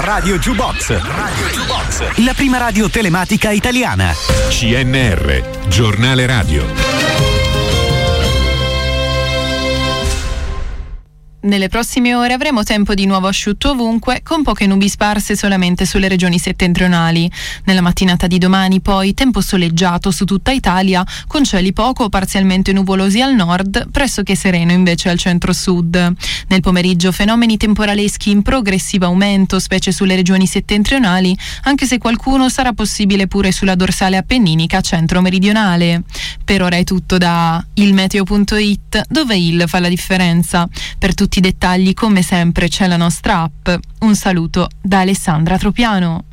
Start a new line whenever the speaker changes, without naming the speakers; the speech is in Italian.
Radio Jukebox. La prima radio telematica italiana.
CNR, giornale radio.
Nelle prossime ore avremo tempo di nuovo asciutto ovunque, con poche nubi sparse solamente sulle regioni settentrionali. Nella mattinata di domani poi tempo soleggiato su tutta Italia, con cieli poco o parzialmente nuvolosi al nord, pressoché sereno invece al centro-sud. Nel pomeriggio fenomeni temporaleschi in progressivo aumento, specie sulle regioni settentrionali, anche se qualcuno sarà possibile pure sulla dorsale appenninica centro-meridionale. Per ora è tutto da ilmeteo.it, dove il fa la differenza. Per tutti i dettagli, come sempre, c'è la nostra app. Un saluto da Alessandra Tropiano.